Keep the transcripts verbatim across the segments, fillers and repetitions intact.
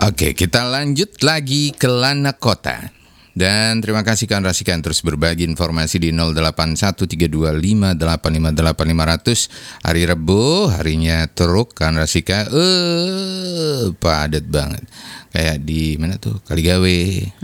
Oke, kita lanjut lagi ke Lana Kota. Dan terima kasih kawan Rasikan terus berbagi informasi di nol delapan satu tiga dua lima delapan lima delapan lima nol nol. Hari Rebo, harinya teruk kawan Rasika. Eh, padat banget. Kayak di mana tuh? Kaligawe,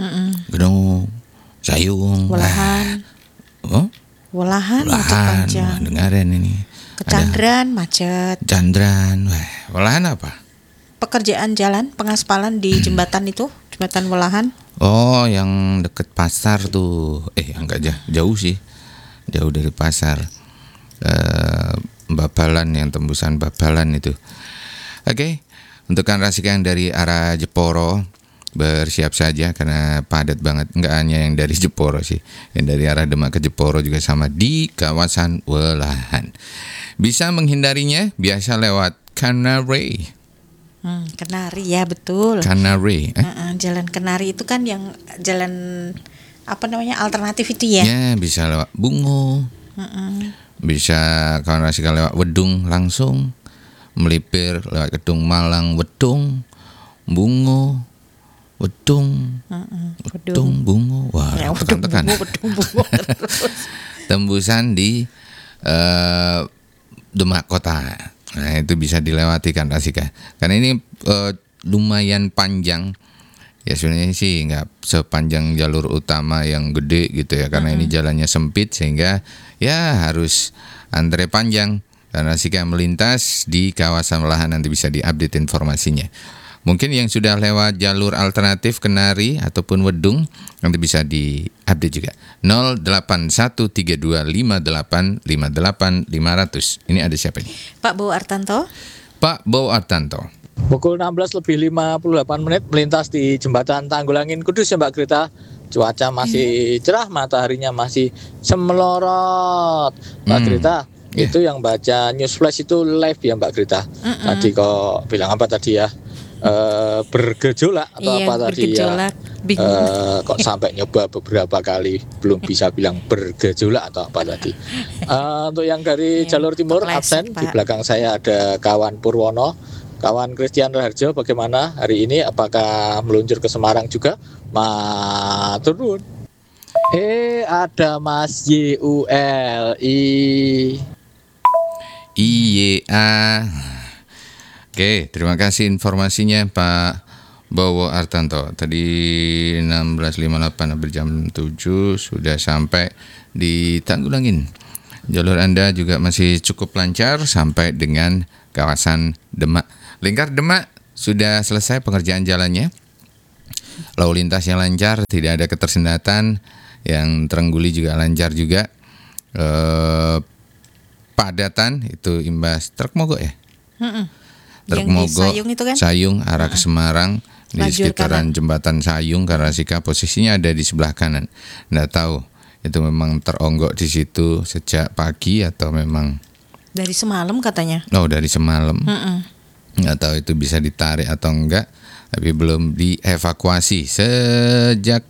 Gedong, Sayung, Walahan. Oh? Walahan, macet Walahan, panjang. wah, dengarin ini. Kecandran, macet. Candran, wah, Walahan apa? Pekerjaan jalan, pengaspalan di jembatan itu, jembatan Walahan. Oh, yang deket pasar tuh. Eh, enggak jauh, jauh sih. Jauh dari pasar. Eh, Babalan, yang tembusan Babalan itu. Oke, untuk kan Rasika yang dari arah Jeporo, bersiap saja karena padat banget. Enggak hanya yang dari Jeporo sih, yang dari arah Demak ke Jeporo juga sama di kawasan Walahan. Bisa menghindarinya biasa lewat Canary. Hmm, Kenari ya betul. Canary. Eh? Uh-uh, jalan Kenari itu kan yang jalan apa namanya alternatif itu ya? Ya, bisa lewat Bungo. Uh-uh. Bisa kawan Rasika lewat Wedung langsung, melipir lewat Kedung Malang, Wedung, Bungo, Wedung, Uh-uh. Wedung, Bungo. Wah, Ya, tekan-tekan. Wedung, Wedung, Bungo. Tembusan di uh, Demak Kota. Nah, itu bisa dilewati kan Rasika. Karena ini uh, lumayan panjang. Ya sebenarnya sih nggak sepanjang jalur utama yang gede gitu ya. Karena uh-huh. ini jalannya sempit sehingga ya harus antre panjang. Dan Rasika melintas di kawasan Walahan nanti bisa diupdate informasinya. Mungkin yang sudah lewat jalur alternatif Kenari ataupun Wedung nanti bisa diupdate juga. nol delapan satu tiga dua lima delapan lima delapan lima nol nol. Ini ada siapa ini? Pak Bowo Artanto. Pak Bowo Artanto. Pukul enam belas lebih lima puluh delapan menit melintas di jembatan Tanggulangin Kudus ya Mbak Grita. Cuaca masih cerah, mataharinya masih semelorot Mbak Hmm. Grita. Yeah. Itu yang baca news flash itu live ya Mbak Grita. Mm-mm. Tadi kok bilang apa tadi ya? Eh, bergejolak atau Iya, apa tadi bergejolak. ya? Bingung. Eh, kok sampai nyoba beberapa kali belum bisa bilang bergejolak atau apa tadi. Eh, untuk yang dari Iya, jalur timur kepleset, absen, di Pak. belakang saya ada kawan Purwono, kawan Christian Raharjo. Bagaimana hari ini? Apakah meluncur ke Semarang juga? Matur nuwun. Eh, ada Mas Y U L I. I Y A. Oke, terima kasih informasinya Pak Bowo Artanto. Tadi enam belas lima puluh delapan hampir jam tujuh sudah sampai di Tanggulangin. Jalur Anda juga masih cukup lancar sampai dengan kawasan Demak. Lingkar Demak sudah selesai pengerjaan jalannya. Lalu lintas yang lancar, tidak ada ketersendatan. Yang Terengguli juga lancar juga. Eh, padatan itu imbas truk mogok ya? Mm-mm. Truk Yang di mogok Sayung itu kan? Sayung arah ke Semarang di Lajur sekitaran kanan. jembatan Sayung karena Rasika posisinya ada di sebelah kanan. Nggak tahu itu memang teronggok di situ sejak pagi atau memang Dari semalam katanya. oh dari semalam. Mm-mm. Nggak tahu itu bisa ditarik atau enggak, tapi belum dievakuasi sejak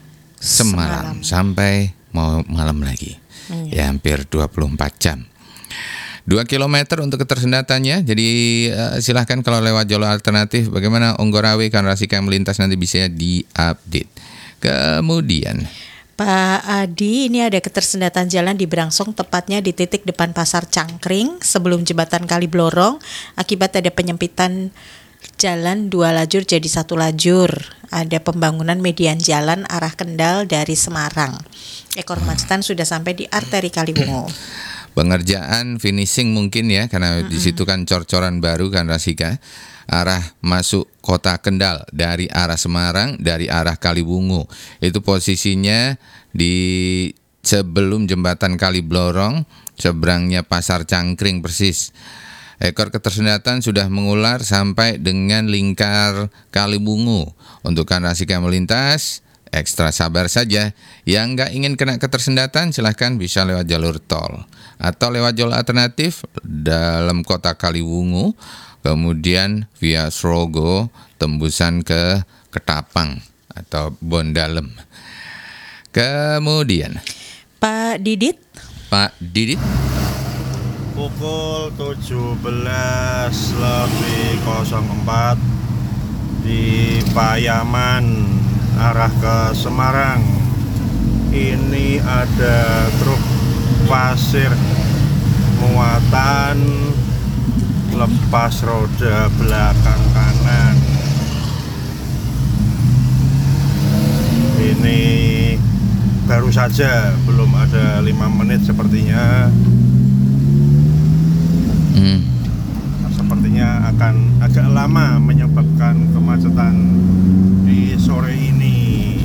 semalam, Semalam. sampai mau malam lagi. Ya hampir dua puluh empat jam. dua kilometer untuk ketersendatannya. Jadi uh, silahkan kalau lewat jalur alternatif bagaimana Onggorawe kan Rasika melintas nanti bisa diupdate. Kemudian Pak Adi, ini ada ketersendatan jalan di Brangsong, tepatnya di titik depan Pasar Cangkring sebelum jembatan Kali Blorong akibat ada penyempitan jalan dua lajur jadi satu lajur. Ada pembangunan median jalan arah Kendal dari Semarang. Ekor kemacetan sudah sampai di arteri Kaliwungu. pengerjaan finishing mungkin ya karena mm-hmm. di situ kan cor-coran baru kan Rasika. Arah masuk kota Kendal dari arah Semarang, dari arah Kaliwungu. Itu posisinya di sebelum jembatan Kali Blorong, seberangnya Pasar Cangkring persis. Ekor ketersendatan sudah mengular sampai dengan lingkar Kaliwungu. Untuk kan Rasika melintas, ekstra sabar saja. Yang nggak ingin kena ketersendatan silahkan bisa lewat jalur tol atau lewat jalur alternatif dalam kota Kaliwungu, kemudian via Srogo tembusan ke Ketapang atau Bondalem. Kemudian Pak Didit, Pak Didit. Pukul tujuh belas lebih nol empat di Payaman arah ke Semarang. Ini ada truk pasir muatan lepas roda belakang kanan. Ini baru saja, belum ada lima menit sepertinya. Hmm. Sepertinya akan agak lama menyebabkan kemacetan di sore ini.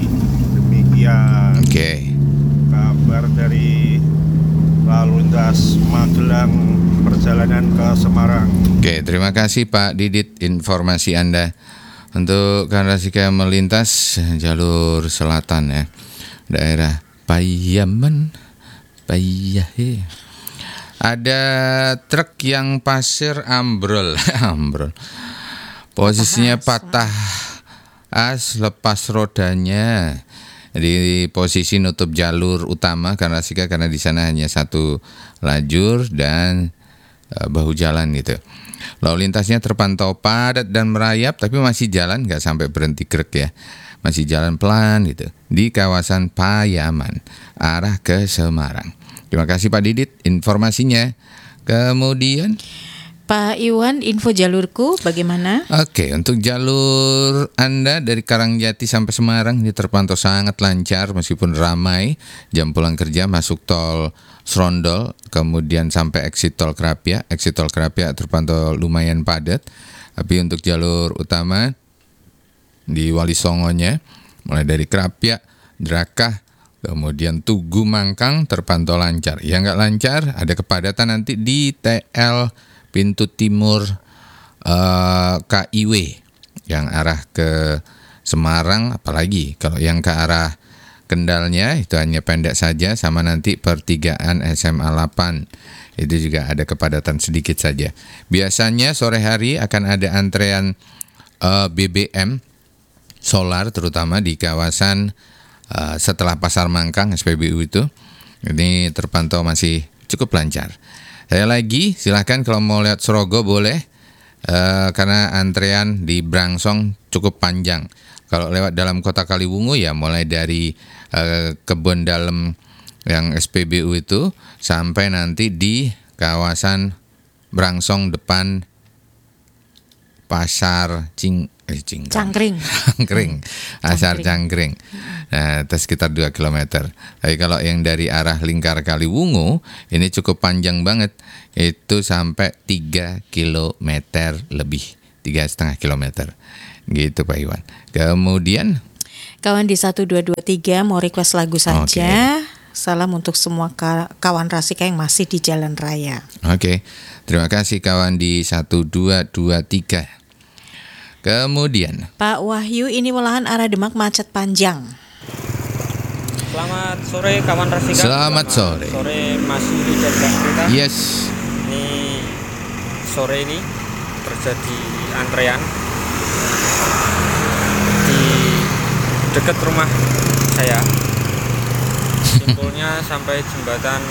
Demikian Oke. Okay. kabar dari lalu lintas Magelang perjalanan ke Semarang. Oke, terima kasih Pak Didit informasi Anda. Untuk Karasika melintas jalur selatan ya, daerah Payaman, Payahe. Ada truk yang pasir ambrol, ambrol. Posisinya patah as, lepas rodanya. Di posisi nutup jalur utama Karasika karena di sana hanya satu lajur dan uh, bahu jalan gitu. Lalu lintasnya terpantau padat dan merayap, tapi masih jalan, nggak sampai berhenti grek ya. Masih jalan pelan gitu di kawasan Payaman arah ke Semarang. Terima kasih Pak Didit informasinya. Kemudian Pak Iwan, info jalurku bagaimana? Oke, untuk jalur Anda dari Karangjati sampai Semarang ini terpantau sangat lancar meskipun ramai. Jam pulang kerja masuk tol Srondol, kemudian sampai exit tol Krapia. Exit tol Krapia terpantau lumayan padat. Tapi untuk jalur utama di Wali Songonya, mulai dari Krapia, Drakah, kemudian Tugu Mangkang terpantau lancar. Yang nggak lancar ada kepadatan nanti di T L pintu timur uh, K I W yang arah ke Semarang, apalagi kalau yang ke arah Kendalnya itu hanya pendek saja, sama nanti pertigaan S M A delapan itu juga ada kepadatan sedikit saja. Biasanya sore hari akan ada antrean uh, B B M solar terutama di kawasan uh, setelah Pasar Mangkang S P B U itu. Ini terpantau masih cukup lancar. Saya lagi, silahkan kalau mau lihat Serogo boleh, uh, karena antrean di Brangsong cukup panjang. Kalau lewat dalam kota Kaliwungu ya mulai dari uh, kebun dalam yang S P B U itu sampai nanti di kawasan Brangsong depan Pasar Cing eh, Cingkrang. Cangkring. Cangkring. Pasar Cangkring. Nah, itu sekitar dua kilometer. Tapi kalau yang dari arah Lingkar Kaliwungu ini cukup panjang banget. Itu sampai tiga kilometer lebih. tiga koma lima kilometer. Gitu Pak Iwan. Kemudian Kawan di satu dua dua tiga mau request lagu saja. Oke. Salam untuk semua ka- kawan Rasika yang masih di jalan raya. Oke, terima kasih kawan di satu dua dua tiga. Kemudian Pak Wahyu, ini Welahan arah Demak macet panjang. Selamat sore kawan Rasika. Selamat sore. Sore Mas Yudi dan Mbak Rita. Yes. Ini sore ini terjadi antrean di dekat rumah saya. Simpulnya sampai jembatan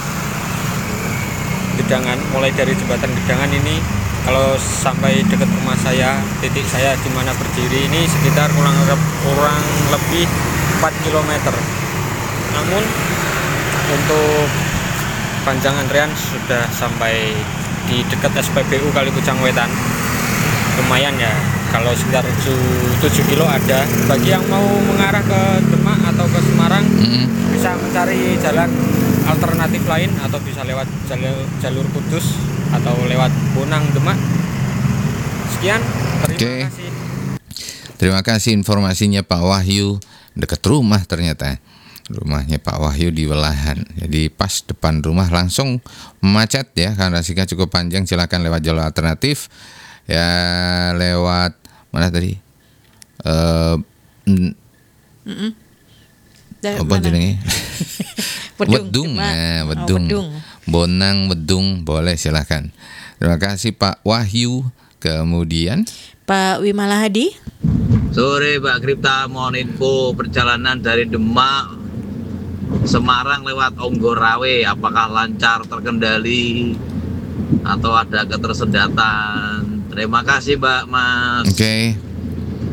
Gedangan. Mulai dari jembatan Gedangan ini kalau sampai dekat rumah saya, titik saya di mana berdiri ini sekitar kurang kurang lebih empat kilometer. Namun untuk panjang antrean sudah sampai di dekat S P B U Kalipucang Wetan. Lumayan ya, kalau sekitar tujuh kilo ada. Bagi yang mau mengarah ke Demak atau ke Semarang, Mm. bisa mencari jalan alternatif lain atau bisa lewat jalur, jalur Kudus atau lewat Bonang Demak. Sekian, terima Oke. kasih. Terima kasih informasinya Pak Wahyu. Dekat rumah ternyata. Rumahnya Pak Wahyu di Welahan. Jadi pas depan rumah langsung macet ya. Karena Rasika cukup panjang, silakan lewat jalur alternatif. Ya lewat mana tadi? Eh uh, Dari apa mana? jenenge? Wedung, Wedung, Demak. nah, Oh, Wedung. Wedung. Bonang, Wedung, boleh silakan. Terima kasih Pak Wahyu. Kemudian Pak Wimala Hadi. Sore Mbak Kripta, mohon info perjalanan dari Demak Semarang lewat Onggorawe, apakah lancar, terkendali atau ada ketersendatan? Terima kasih Mbak Mas. oke.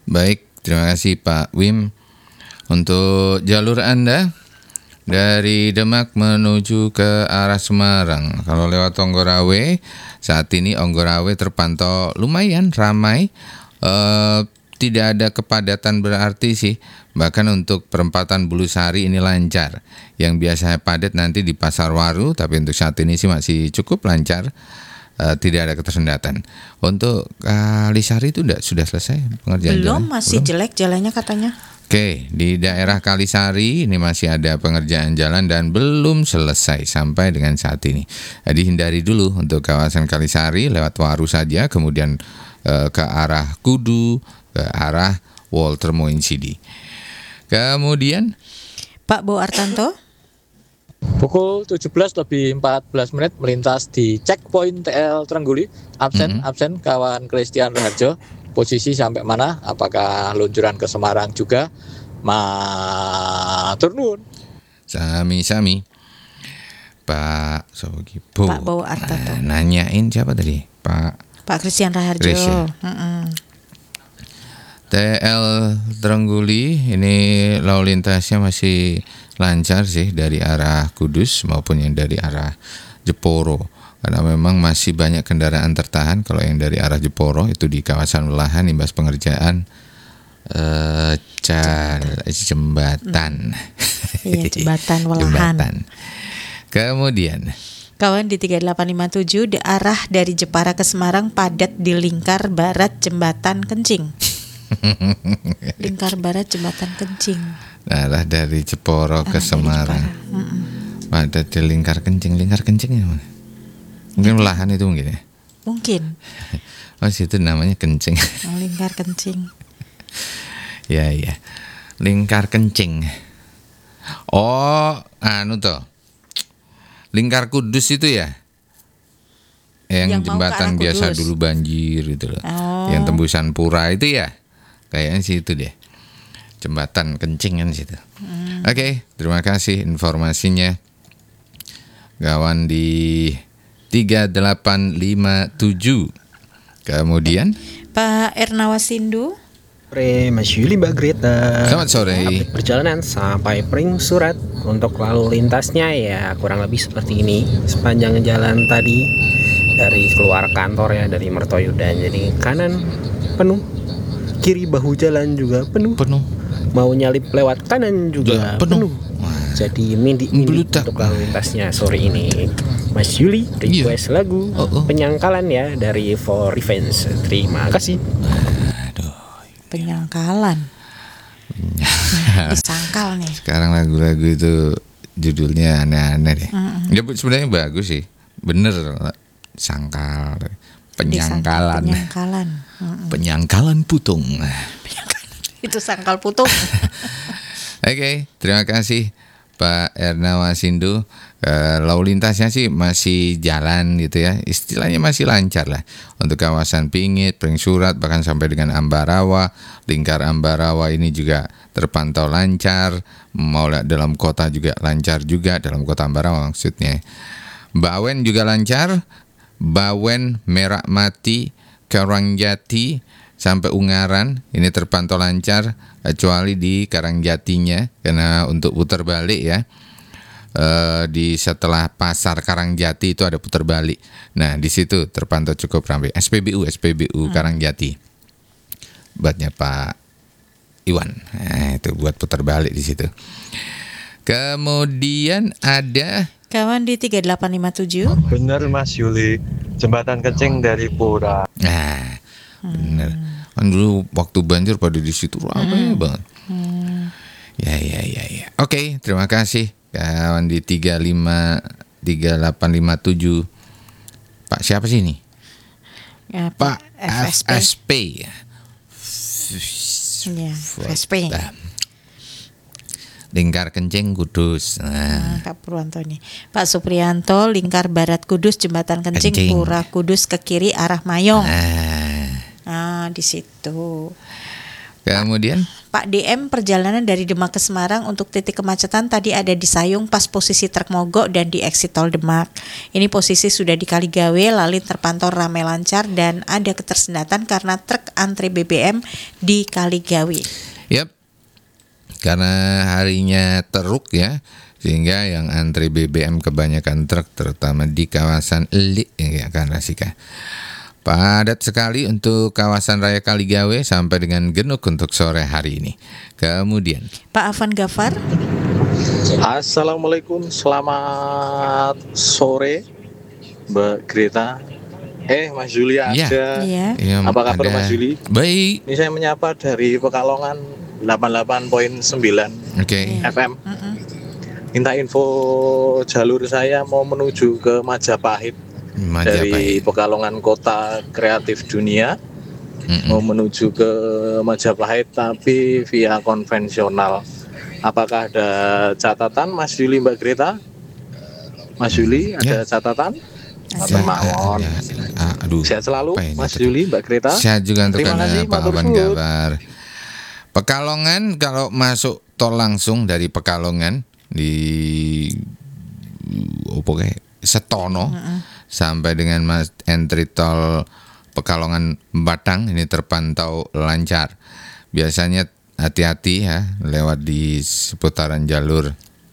Baik, terima kasih Pak Wim. Untuk jalur Anda dari Demak menuju ke arah Semarang, kalau lewat Onggorawe, saat ini Onggorawe terpantau lumayan ramai. Uh, tidak ada kepadatan berarti sih. Bahkan untuk perempatan Bulusari ini lancar. Yang biasanya padat nanti di Pasar Waru, tapi untuk saat ini sih masih cukup lancar. Uh, tidak ada ketersendatan. Untuk Kalisari itu udah, sudah selesai pengerjaan Belum, jalan? masih Belum? jelek jalannya katanya. Oke, di daerah Kalisari ini masih ada pengerjaan jalan dan belum selesai sampai dengan saat ini. Jadi hindari dulu untuk kawasan Kalisari lewat Waru saja, kemudian uh, ke arah Kudu, ke arah Walter Moinsidi. Kemudian Pak Bo Artanto. Pukul tujuh belas lebih empat belas menit melintas di checkpoint T L Trengguli. Absen, Mhm. absen kawan Christian Raharjo. Posisi sampai mana? Apakah luncuran ke Semarang juga? Matur nuwun. sami-sami Pak Sogi Bo. Pak Bo Artanto. Nah, nanyain siapa tadi? Pak Pak Christian Raharjo. Chris, ya? Mm-mm. T L Trengguli ini lalu lintasnya masih lancar sih dari arah Kudus maupun yang dari arah Jeporo, karena memang masih banyak kendaraan tertahan. Kalau yang dari arah Jeporo itu di kawasan Welahan imbas pengerjaan eh, cal- jembatan. Iya, jembatan Welahan. Jembatan. Kemudian Kawan di tiga delapan lima tujuh, di arah dari Jepara ke Semarang padat di lingkar barat Jembatan Kencing. Lingkar barat Jembatan Kencing. arah dari Jeporo ke Arah dari Semarang. Jepara. Mm-mm. Ada di lingkar kencing, lingkar kencingnya mana? Mungkin Welahan itu mungkin ya. Mungkin Oh, situ namanya kencing. oh, lingkar kencing. Ya, ya. Lingkar kencing. Oh, anu toh. Lingkar Kudus itu ya. Yang, Yang mau ke jembatan arah biasa Kudus. dulu banjir gitu loh. Oh. Yang tembusan Pura itu ya. Kayaknya sih itu deh. Jembatan kencing kan situ. Hmm. Oke, terima kasih informasinya. Kawan di tiga delapan lima tujuh. Kemudian Pak Ernawasindu. Sore Mas Yuli, Mbak Greta. selamat sore. Update perjalanan sampai Pring Surat. Untuk lalu lintasnya ya kurang lebih seperti ini. Sepanjang jalan tadi dari keluar kantor ya, dari Mertoyudan, jadi kanan penuh, kiri bahu jalan juga penuh, Penuh. mau nyalip lewat kanan juga Juga penuh. penuh. Jadi mindi-mindi Membludak. untuk lalu lintasnya sore ini. Mas Yuli request lagu Oh, oh. Penyangkalan ya dari For Revenge. Terima kasih. Penyangkalan. Disangkal nih. Sekarang lagu-lagu itu judulnya aneh-aneh deh. Ya bu- sebenarnya bagus sih, bener. Sangkal, penyangkalan, Disangkal, penyangkalan. Mm-mm. penyangkalan putung. Itu sangkal putung. Oke, terima kasih Pak Ernawasindu. Eh, lalu lintasnya sih masih jalan gitu ya, istilahnya masih lancar lah. Untuk kawasan Pingit, Pring Surat, bahkan sampai dengan Ambarawa, lingkar Ambarawa ini juga terpantau lancar. Mau lihat dalam kota juga lancar juga, dalam kota Ambarawa maksudnya. Bawen juga lancar, Bawen, Merak Mati, Karangjati sampai Ungaran ini terpantau lancar, kecuali di Karangjatinya karena untuk putar balik ya. Uh, di setelah pasar Karangjati itu ada putar balik. Nah, di situ terpantau cukup ramai. S P B U, S P B U Karangjati. Buatnya Pak Iwan. Nah, itu buat putar balik di situ. Kemudian ada Kawan di tiga delapan lima tujuh. Bener Mas Yuli, jembatan kencing dari Pura. Nah, bener. Kan dulu waktu banjir pada di situ ramai banget. Ya, ya, ya, ya. Oke, terima kasih kawan di tiga lima tiga delapan lima tujuh. Pak siapa sih ini? Ya, Pak F S P. F S P. Ya, F S P. Lingkar Kencing Kudus. Nah, Nah, Pak Purwanto nih. Pak Supriyanto, Lingkar Barat Kudus, Jembatan Kencing, Kencing. Pura Kudus ke kiri arah Mayong. nah. Nah, di situ. Kemudian Pak D M, perjalanan dari Demak ke Semarang untuk titik kemacetan tadi ada di Sayung pas posisi truk mogok dan di exit tol Demak. Ini posisi sudah di Kaligawe, lalin terpantau ramai lancar dan ada ketersendatan karena truk antri B B M di Kaligawe. Yap, karena harinya teruk ya, sehingga yang antri B B M kebanyakan truk, terutama di kawasan Elik ya kan Rasika. Padat sekali untuk kawasan Raya Kaligawe sampai dengan Genuk untuk sore hari ini. Kemudian Pak Afan Gafar. Assalamualaikum, selamat sore Mbak Greta. Eh Mas Juli ada. Iya. ya, Apa kabar ada. Mas Juli? Baik. Ini saya menyapa dari Pekalongan delapan puluh delapan koma sembilan Oke. F M. Minta info jalur saya mau menuju ke Majapahit. Dari Majapahit. Pekalongan Kota Kreatif Dunia Mm-mm. mau menuju ke Majapahit tapi via konvensional. Apakah ada catatan Mas Juli Mbak Greta? Mas Juli ada catatan? Saya- Mawon. ya, ah, aduh. Sehat selalu Apa ini Mas tadi? Juli Mbak Greta. Sehat juga untuk Terima Anda kasih, Pak matur Afan suwun. Gafar. Pekalongan kalau masuk tol langsung dari Pekalongan di opo kayak Setono sampai dengan mas entry tol Pekalongan Batang ini terpantau lancar. Biasanya hati-hati ya lewat di seputaran jalur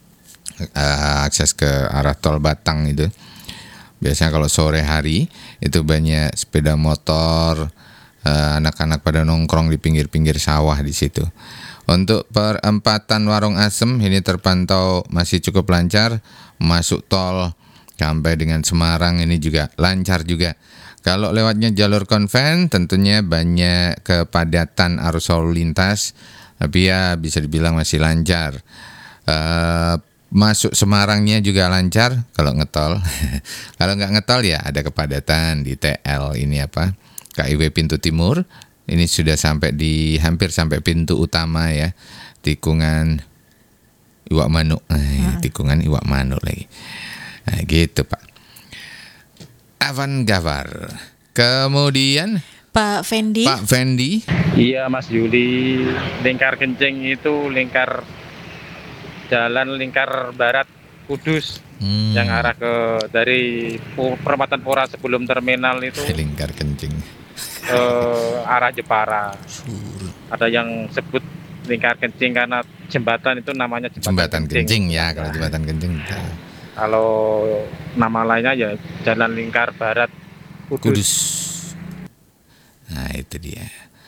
uh, akses ke arah tol Batang itu. Biasanya kalau sore hari itu banyak sepeda motor, uh, anak-anak pada nongkrong di pinggir-pinggir sawah di situ. Untuk perempatan Warung Asem ini terpantau masih cukup lancar. Masuk tol sampai dengan Semarang ini juga lancar juga. Kalau lewatnya jalur konven tentunya banyak kepadatan arus lalu lintas, tapi ya bisa dibilang masih lancar. Uh, masuk Semarangnya juga lancar kalau ngetol. Kalau nggak ngetol ya ada kepadatan di T L ini apa K I W pintu timur. Ini sudah sampai di hampir sampai pintu utama ya, tikungan Iwak Manuk, eh, tikungan Iwak Manuk lagi. Nah, gitu Pak Afan Gafar. Kemudian Pak Fendi. Pak Fendi. Iya Mas Yuli, lingkar kencing itu lingkar jalan lingkar barat Kudus Hmm, yang arah ke dari Pu- perempatan Pura sebelum terminal itu lingkar kencing. ke arah Jepara. Ada yang sebut lingkar kencing karena jembatan itu namanya jembatan, Jembatan kencing ya, kalau jembatan kencing. Kalau nama lainnya ya jalan lingkar barat Kudus. Kudus. Nah, itu dia.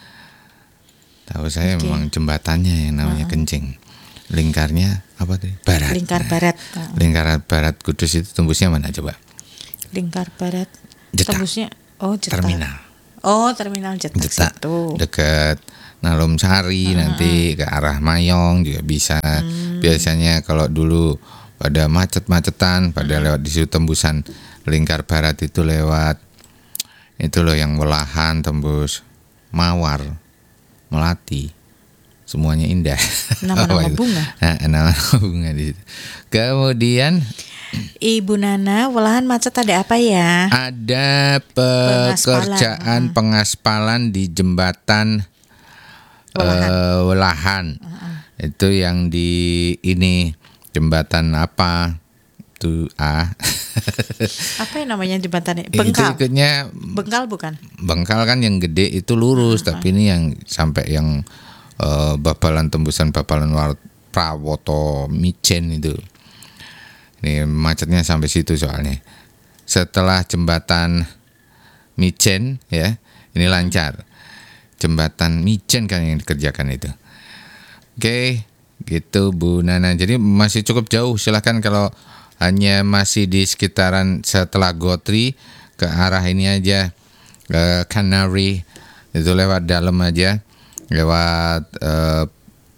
Tahu saya Oke. memang jembatannya yang namanya kencing. Lingkarnya apa tadi? Barat. Lingkar barat. Nah, Lingkar barat Kudus itu tembusnya mana coba? Lingkar barat. Jetak. Tembusnya oh Jetak. Terminal. Oh, terminal Jetak. Jetak. Situ. Dekat Nalum Sari nanti ke arah Mayong juga bisa. Biasanya kalau dulu pada macet-macetan pada lewat di situ tembusan lingkar barat itu lewat itu loh yang Welahan tembus Mawar, Melati. Semuanya indah. Nama-nama bunga. Nah, nama-nama bunga di situ. Kemudian Ibu Nana, Welahan macet ada apa ya? ada pekerjaan pengaspalan di jembatan Welahan. eh, Welahan. Itu yang di ini jembatan apa? Tuh A. Apa yang namanya jembatannya? Itu Bengkal. ikutnya Bengkal bukan? Bengkal kan yang gede itu lurus, tapi ini yang sampai yang eh, babalan tembusan babalan War Prawoto Micen itu. Ini macetnya sampai situ soalnya. Setelah jembatan Micen ya, ini lancar. Jembatan Micen kan yang dikerjakan itu. Oke, gitu Bu Nana. Jadi masih cukup jauh. Silahkan kalau hanya masih di sekitaran setelah Gotri ke arah ini aja ke Canary itu lewat dalam aja, lewat eh,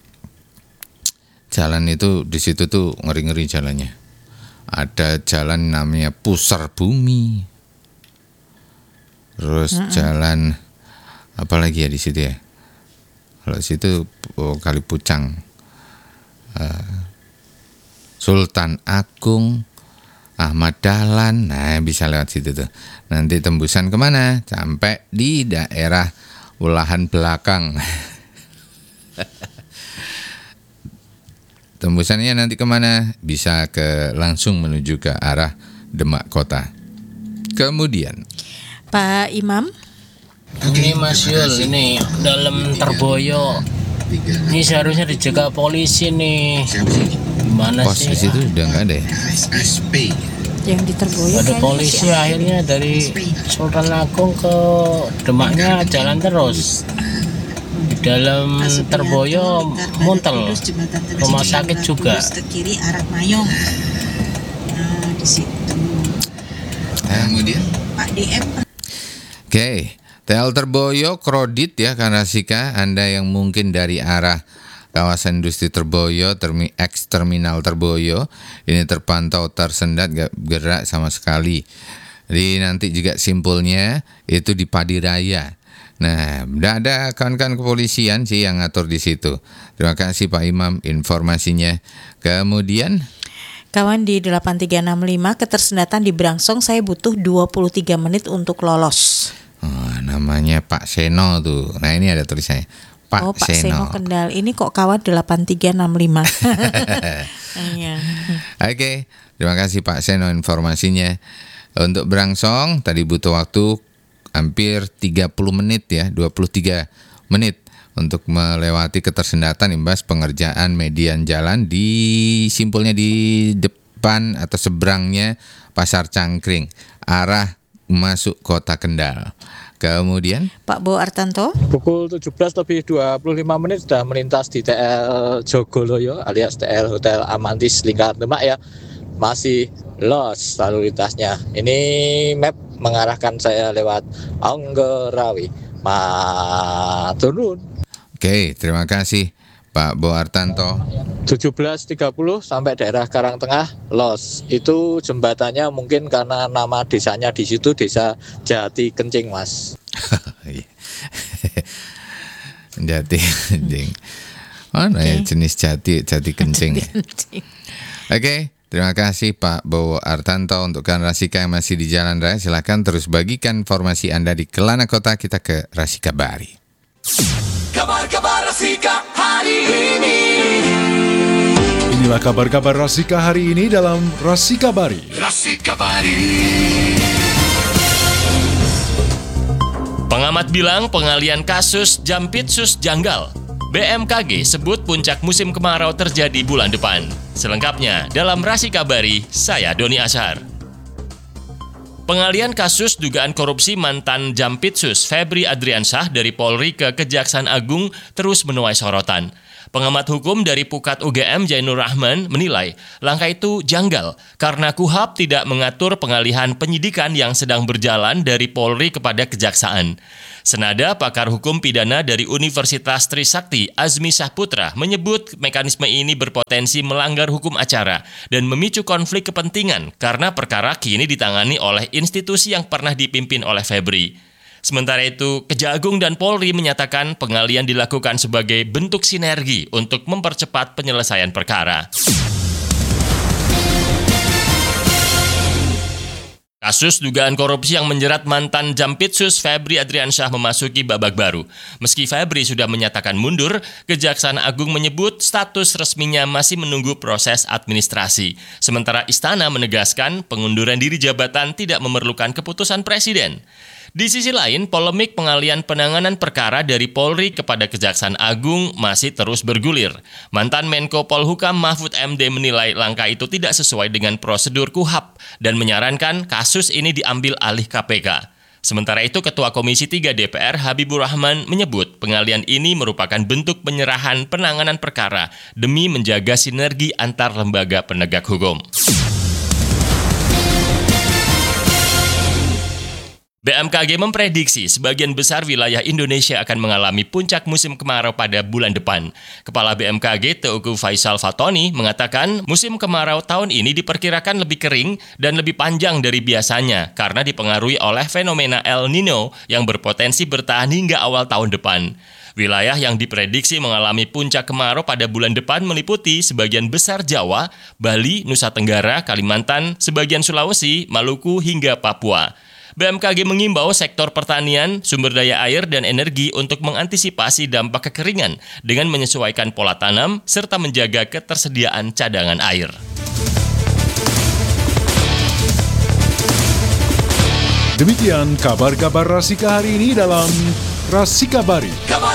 jalan itu di situ tuh ngeri-ngeri jalannya. Ada jalan namanya Pusar Bumi. Terus jalan apa lagi ya di situ ya? Kalau situ oh, Kali Pucang, uh, Sultan Agung, Ahmad Dahlan, nah bisa lewat situ tuh. Nanti tembusan kemana? Sampai di daerah Welahan belakang. tembusannya nanti kemana? Bisa ke langsung menuju ke arah Demak Kota. Kemudian Pak Imam. Ini Mas Yul, ini dalam Terboyo. Ini seharusnya dijaga polisi nih. Gimana pos sih? di situ udah nggak ada ya? Yang di Terboyo Ada polisi akhirnya dari Sultan Agung ke Demaknya jalan terus. Di dalam Terboyo Muntel, rumah sakit juga. Ke kiri arah Mayong. Nah, di situ. Kemudian Pak D M. Oke, okay. T L Terboyo kredit ya karena Sika, Anda yang mungkin dari arah kawasan industri Terboyo, termi, ex terminal Terboyo, ini terpantau tersendat, gak gerak sama sekali. Jadi nanti juga simpulnya itu di Padi Raya. Nah, udah ada kawan-kawan kepolisian sih yang ngatur di situ. Terima kasih Pak Imam informasinya. Kemudian kawan di delapan tiga enam lima, ketersendatan di Brangsong, saya butuh dua puluh tiga menit untuk lolos. Oh, namanya Pak Seno tuh. Nah, ini ada tulisannya. Pak oh, Pak Seno. Seno Kendal. Ini kok kawan delapan tiga enam lima. Iya. Oke, terima kasih Pak Seno informasinya. Untuk Brangsong tadi butuh waktu hampir tiga puluh menit ya, dua puluh tiga menit untuk melewati ketersendatan imbas pengerjaan median jalan di simpulnya di depan atau seberangnya Pasar Cangkring, arah masuk Kota Kendal. Kemudian Pak Bo Artanto, pukul tujuh belas lebih dua puluh lima menit sudah melintas di T L Jogoloyo alias T L Hotel Amantis Lingkar Demak ya. Masih los lalu lintasnya. Ini map mengarahkan saya lewat Anggerawi. Matur nuwun. Oke, terima kasih Pak Bo Artanto. tujuh belas tiga puluh sampai daerah Karangtengah los. Itu jembatannya mungkin karena nama desanya di situ Desa Jati Kencing, Mas. Jati Kencing. Mana ya jenis jati jati kencing. Oke, terima kasih Pak Bo Artanto. Untuk kawan Rasika yang masih di Jalan Raya, silakan terus bagikan informasi Anda di Kelana Kota. Kita ke Rasika Bari. Kabar-kabar Rasika hari ini. Inilah kabar-kabar Rasika hari ini dalam Rasika Bari. Rasika Bari. Pengamat bilang pengalian kasus Jampitsus janggal. B M K G sebut puncak musim kemarau terjadi bulan depan. Selengkapnya dalam Rasika Bari, saya Doni Ashar. Pengalian kasus dugaan korupsi mantan Jampitsus Febri Adriansyah dari Polri ke Kejaksaan Agung terus menuai sorotan. Pengamat hukum dari Pukat U G M Jainur Rahman menilai langkah itu janggal karena K U H A P tidak mengatur pengalihan penyidikan yang sedang berjalan dari Polri kepada Kejaksaan. Senada pakar hukum pidana dari Universitas Trisakti Azmi Sahputra menyebut mekanisme ini berpotensi melanggar hukum acara dan memicu konflik kepentingan karena perkara kini ditangani oleh institusi yang pernah dipimpin oleh Febri. Sementara itu, Kejagung dan Polri menyatakan pengalian dilakukan sebagai bentuk sinergi untuk mempercepat penyelesaian perkara. Kasus dugaan korupsi yang menjerat mantan Jampitsus Febri Adriansyah memasuki babak baru. Meski Febri sudah menyatakan mundur, Kejaksaan Agung menyebut status resminya masih menunggu proses administrasi. Sementara Istana menegaskan pengunduran diri jabatan tidak memerlukan keputusan Presiden. Di sisi lain, polemik pengalian penanganan perkara dari Polri kepada Kejaksaan Agung masih terus bergulir. Mantan Menko Polhukam Mahfud M D menilai langkah itu tidak sesuai dengan prosedur K U H A P dan menyarankan kasus ini diambil alih K P K. Sementara itu, Ketua Komisi tiga D P R Habibur Rahman menyebut pengalian ini merupakan bentuk penyerahan penanganan perkara demi menjaga sinergi antar lembaga penegak hukum. B M K G memprediksi sebagian besar wilayah Indonesia akan mengalami puncak musim kemarau pada bulan depan. Kepala B M K G Teuku Faisal Fatoni mengatakan musim kemarau tahun ini diperkirakan lebih kering dan lebih panjang dari biasanya karena dipengaruhi oleh fenomena El Nino yang berpotensi bertahan hingga awal tahun depan. Wilayah yang diprediksi mengalami puncak kemarau pada bulan depan meliputi sebagian besar Jawa, Bali, Nusa Tenggara, Kalimantan, sebagian Sulawesi, Maluku, hingga Papua. B M K G mengimbau sektor pertanian, sumber daya air, dan energi untuk mengantisipasi dampak kekeringan dengan menyesuaikan pola tanam serta menjaga ketersediaan cadangan air. Demikian kabar-kabar Rasika hari ini dalam Rasika Bari.